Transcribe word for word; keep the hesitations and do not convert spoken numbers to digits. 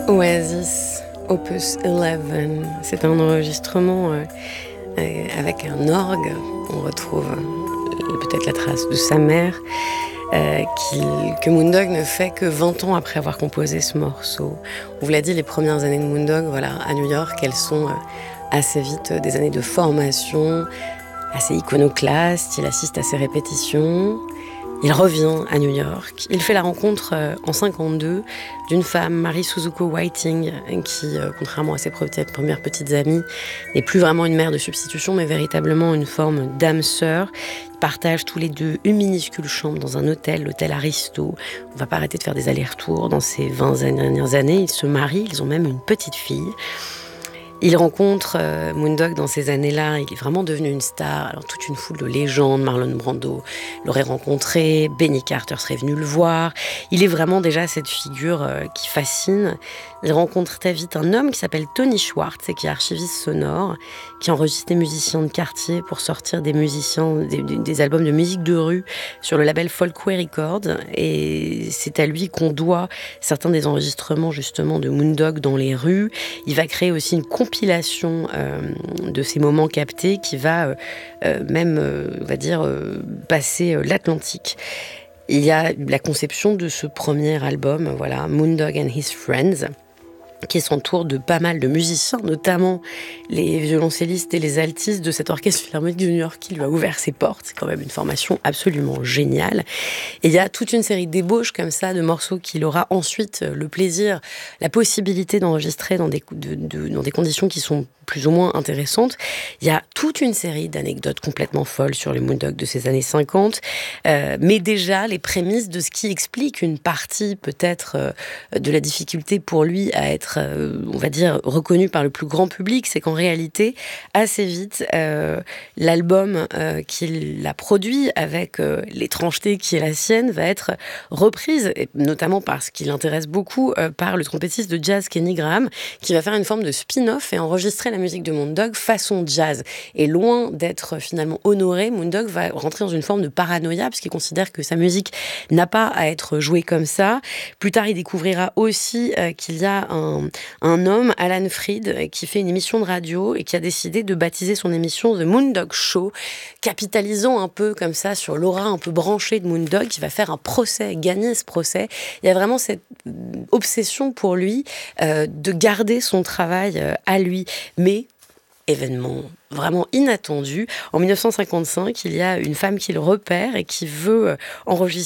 Oasis, Opus onze. C'est un enregistrement euh, euh, avec un orgue. On retrouve euh, peut-être la trace de sa mère, euh, qu'il, que Moondog ne fait que vingt ans après avoir composé ce morceau. On vous l'a dit, les premières années de Moondog, voilà, à New York, elles sont euh, assez vite des années de formation, assez iconoclastes. Il assiste à ses répétitions. Il revient à New York. Il fait la rencontre euh, en cinquante-deux d'une femme, Mary Suzuko Whiting, qui, euh, contrairement à ses premières petites amies, n'est plus vraiment une mère de substitution, mais véritablement une forme d'âme sœur. Ils partagent tous les deux une minuscule chambre dans un hôtel, l'hôtel Aristo. On ne va pas arrêter de faire des allers-retours dans ces vingt dernières années. Ils se marient, ils ont même une petite fille. Il rencontre euh, Moondog dans ces années-là, il est vraiment devenu une star. Alors toute une foule de légendes, Marlon Brando l'aurait rencontré, Benny Carter serait venu le voir. Il est vraiment déjà cette figure euh, qui fascine. Il rencontre très vite un homme qui s'appelle Tony Schwartz et qui est archiviste sonore, qui enregistre des musiciens de quartier pour sortir des musiciens, des, des albums de musique de rue sur le label Folkway Records. Et c'est à lui qu'on doit certains des enregistrements justement de Moondog dans les rues. Il va créer aussi une compilation euh, de ces moments captés qui va euh, euh, même, euh, on va dire, euh, passer euh, l'Atlantique. Il y a la conception de ce premier album, voilà, Moondog and His Friends, qui s'entoure de pas mal de musiciens, notamment les violoncellistes et les altistes de cet orchestre philharmonique de New York qui lui a ouvert ses portes. C'est quand même une formation absolument géniale. Et il y a toute une série d'ébauches comme ça, de morceaux qu'il aura ensuite le plaisir, la possibilité d'enregistrer dans des, de, de, dans des conditions qui sont plus ou moins intéressantes. Il y a toute une série d'anecdotes complètement folles sur les Moondog de ces années cinquante, euh, mais déjà les prémices de ce qui explique une partie peut-être euh, de la difficulté pour lui à être, euh, on va dire, reconnu par le plus grand public, c'est qu'en réalité, assez vite, euh, l'album euh, qu'il a produit avec euh, l'étrangeté qui est la sienne va être reprise, et notamment parce qu'il intéresse beaucoup euh, par le trompettiste de jazz Kenny Graham, qui va faire une forme de spin-off et enregistrer la musique de Moondog façon jazz. Et loin d'être finalement honoré, Moondog va rentrer dans une forme de paranoïa parce qu'il considère que sa musique n'a pas à être jouée comme ça. Plus tard, il découvrira aussi euh, qu'il y a un, un homme, Alan Freed, qui fait une émission de radio et qui a décidé de baptiser son émission The Moondog Show, capitalisant un peu comme ça sur l'aura un peu branchée de Moondog, qui va faire un procès, gagner ce procès. Il y a vraiment cette obsession pour lui euh, de garder son travail euh, à lui. Mais, événement vraiment inattendu, en dix-neuf cent cinquante-cinq, il y a une femme qu'il repère et qui veut enregistrer